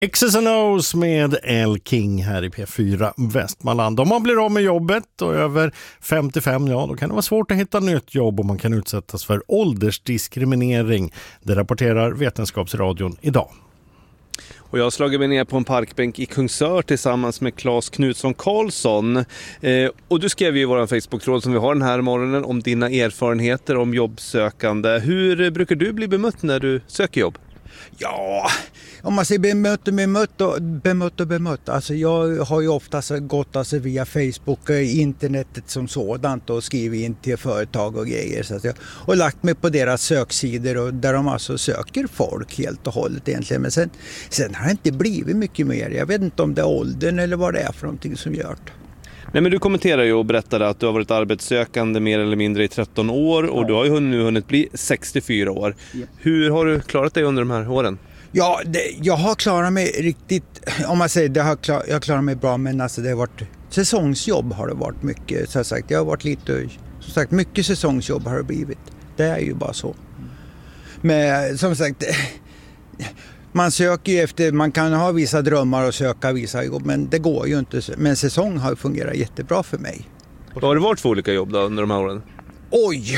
X's and O's med El King här i P4 Västmanland. Om man blir av med jobbet och över 55, ja då kan det vara svårt att hitta nytt jobb och man kan utsättas för åldersdiskriminering. Det rapporterar Vetenskapsradion idag. Och jag har slagit mig ner på en parkbänk i Kungsör tillsammans med Claes Knutsson Karlsson. Och du skrev ju i vår Facebook-tråd som vi har den här morgonen om dina erfarenheter om jobbsökande. Hur brukar du bli bemött när du söker jobb? Ja, om man säger bemött. Alltså jag har ju oftast gått via Facebook och internetet som sådant och skrivit in till företag och grejer. Så att och lagt mig på deras söksidor och där de alltså söker folk helt och hållet egentligen. Men sen har det inte blivit mycket mer. Jag vet inte om det är åldern eller vad det är för någonting som gör det. Nej, men du kommenterar ju och berättade att du har varit arbetssökande mer eller mindre i 13 år och du har ju nu hunnit bli 64 år. Ja. Hur har du klarat dig under de här åren? Ja, jag har klarat mig riktigt, om man säger jag klarar mig bra, men alltså det har varit säsongsjobb har det varit mycket. Så sagt, jag har varit lite, som sagt, mycket säsongsjobb har det blivit. Det är ju bara så. Men som sagt, man söker ju efter, man kan ha vissa drömmar och söka vissa jobb, men det går ju inte. Men säsong har fungerat jättebra för mig. Vad har det varit för olika jobb då under de här åren? Oj!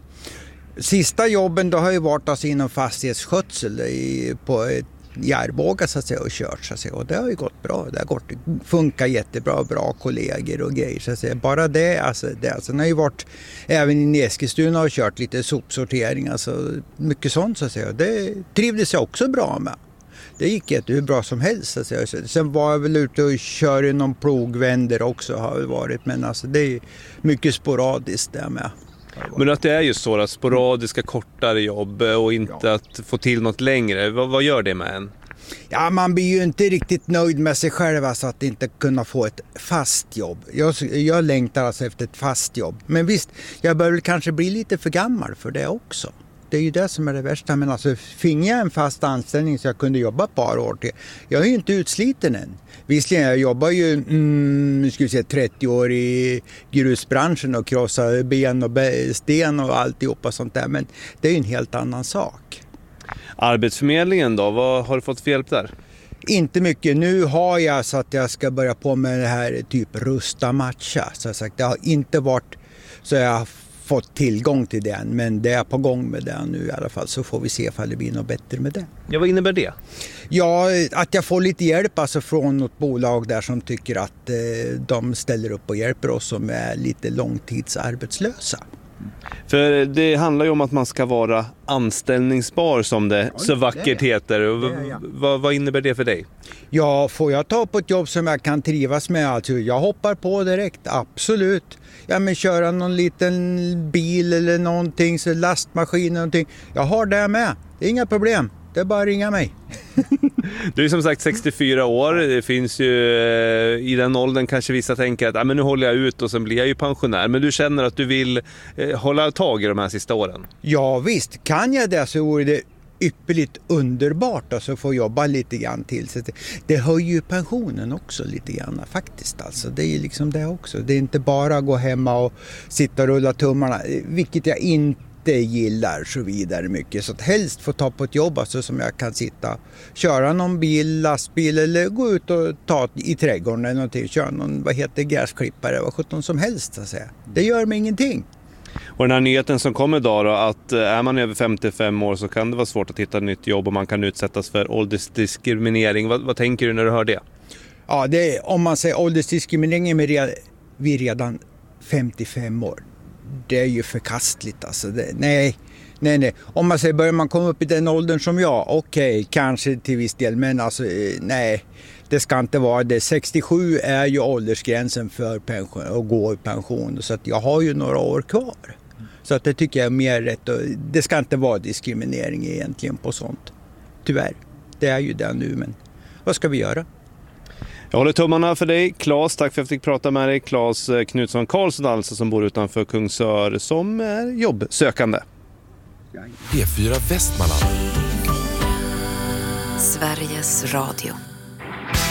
Sista jobben då har ju varit alltså inom fastighetsskötsel på ett Järboga så att säga, och kört så att säga. Och det har ju gått bra. Det har funkat jättebra, bra kollegor och grejer så att säga. Bara det alltså har ju varit även i Eskilstuna och kört lite sopsortering, alltså mycket sånt så att säga. Det trivdes jag också bra med. Det gick hur bra som helst så att säga. Sen var jag väl ute och körde någon plogvänder också har det varit, men alltså det är mycket sporadiskt där med. Men att det är just sådana sporadiska kortare jobb och inte att få till något längre, vad gör det med en? Ja, man blir ju inte riktigt nöjd med sig själv alltså att inte kunna få ett fast jobb. Jag längtar alltså efter ett fast jobb. Men visst, jag bör väl kanske bli lite för gammal för det också. Det är ju det som är det värsta. Men alltså, finge jag en fast anställning så jag kunde jobba ett par år till. Jag är ju inte utsliten än. Visserligen, jag jobbar ju 30 år i grusbranschen och krossar ben och sten och alltihopa sånt där. Men det är ju en helt annan sak. Arbetsförmedlingen då, vad har du fått för hjälp där? Inte mycket. Nu har jag så att jag ska börja på med det här typ rusta matcha. Så sagt, det har inte varit så jag har fått tillgång till den, men det är på gång med det nu i alla fall, så får vi se ifall det blir något bättre med det. Ja, vad innebär det? Ja, att jag får lite hjälp alltså från något bolag där som tycker att de ställer upp och hjälper oss som är lite långtidsarbetslösa. För det handlar ju om att man ska vara anställningsbar som det så vackert heter. Vad innebär det för dig? Ja, får jag ta på ett jobb som jag kan trivas med, alltså, jag hoppar på direkt, absolut. Ja, men köra någon liten bil eller någonting, så lastmaskin eller någonting. Jag har det med, det är inga problem. Det är bara att ringa mig. Du är som sagt 64 år. Det finns ju i den åldern kanske vissa tänker att men nu håller jag ut och sen blir jag ju pensionär. Men du känner att du vill hålla tag i de här sista åren? Ja visst, kan jag det så vore det ypperligt underbart att få jobba lite grann till. Så det höjer ju pensionen också lite grann faktiskt. Alltså, det är ju liksom det också. Det är inte bara att gå hemma och sitta och rulla tummarna, vilket jag inte gillar så vidare mycket. Så att helst få ta på ett jobb alltså, som jag kan sitta, köra någon bil, lastbil eller gå ut och ta i trädgården eller någonting, köra någon, gräsklippare, vad sjutton som helst så att säga. Det gör mig ingenting. Och den här nyheten som kommer idag då, att är man över 55 år så kan det vara svårt att hitta ett nytt jobb och man kan utsättas för åldersdiskriminering. Vad tänker du när du hör det? Ja, det är, om man säger åldersdiskriminering med vi redan 55 år. Det är ju förkastligt alltså. Nej. Om man säger börjar man komma upp i den åldern som jag, okej, kanske till viss del, men alltså nej, det ska inte vara det. 67 är ju åldersgränsen för pension och gå i pension, så att jag har ju några år kvar. Så att det tycker jag är mer rätt, och det ska inte vara diskriminering egentligen på sånt. Tyvärr. Det är ju det nu, men vad ska vi göra? Jag håller tummarna för dig, Claes. Tack för att jag fick prata med dig. Claes Knutsson Karlsson alltså, som bor utanför Kungsör, som är jobbsökande. P4 Västmanland. Sveriges Radio.